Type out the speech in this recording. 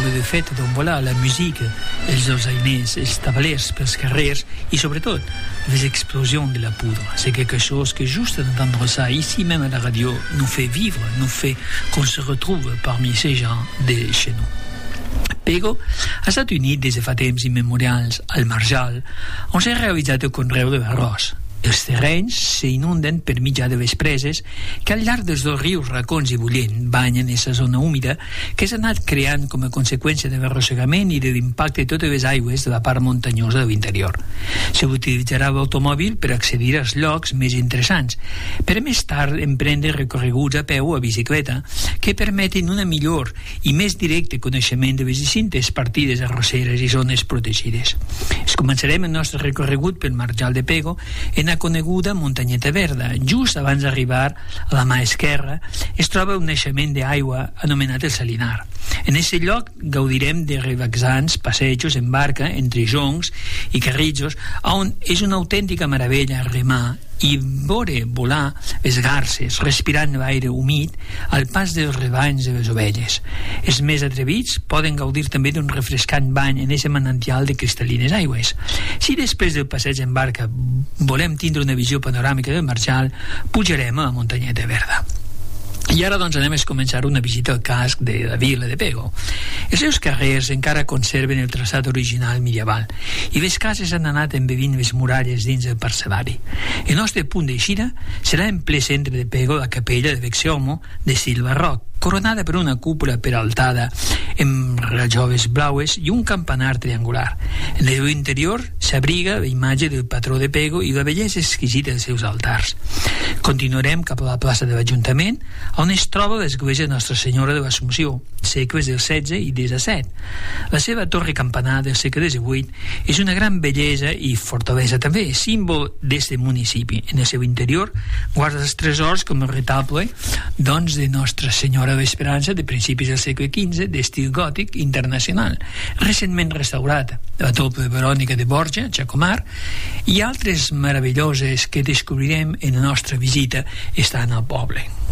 de fet d'envolar la musique, els dolçainers, els tabalers pels carrers i sobretot les explosions de la poudre. C'est quelque chose que juste d'entendre ça ici même à la radio nous fait vivre, nous fait qu'on se retrouve parmi ces gens de chez nous. Pego ha estat unit des de fa temps immemorials al Marjal, on s'ha realitzat el conreu de l'arròs. Els terrenys s'inunden per mitjà de les preses que al llarg dels dos rius Racons i Bullent banyen aquesta zona húmida que s'ha anat creant com a conseqüència de l'arrossegament i de l'impacte de totes les aigües de la part muntanyosa de l'interior. S'utilitzarà l'automòbil per accedir als llocs més interessants, per més tard emprendre recorreguts a peu o a bicicleta que permetin una millor i més directe coneixement de les distintes partides arrosseres i zones protegides. Començarem el nostre recorregut pel Marjal de Pego en la coneguda Muntanyeta Verda. Just abans d'arribar a la mà esquerra es troba un naixement d'aigua anomenat el Salinar. En aquest lloc gaudirem de relaxants passejos en barca entre joncs i carritjos on és una autèntica meravella remar i veure volar les garces respirant l'aire humit al pas dels rebanys de les ovelles. Els més atrevits poden gaudir també d'un refrescant bany en aquest manantial de cristal·lines aigües. Si després del passeig en barca volem tindre una visió panoràmica del Marjal, pujarem a la Muntanyeta Verda. I ara doncs anem a començar una visita al casc de la vila de Pego. Els seus carrers encara conserven el traçat original medieval i les cases han anat embevint les muralles dins del parcel·lari. El nostre punt d'eixida serà en ple centre de Pego la capella de Vexiomo d'estil barroc, coronada per una cúpula peraltada amb rajoles blaues i un campanar triangular. En l'interior s'abriga la imatge del patró de Pego i la bellesa exquisita dels seus altars. Continuarem cap a la plaça de l'Ajuntament, on es troba l'església de Nostra Senyora de l'Assumpció, segles del XVI i XVII. La seva torre campanar del segle XVIII és una gran bellesa i fortalesa també, símbol d'este municipi. En el seu interior guarda els tresors com el retable doncs de Nostra Senyora de l'Esperança de principis del segle XV d'estil gòtic internacional, recentment restaurat, la torre de Verònica de Borja, Chacomar, i altres meravelloses que descobrirem en la nostra visita estant al poble.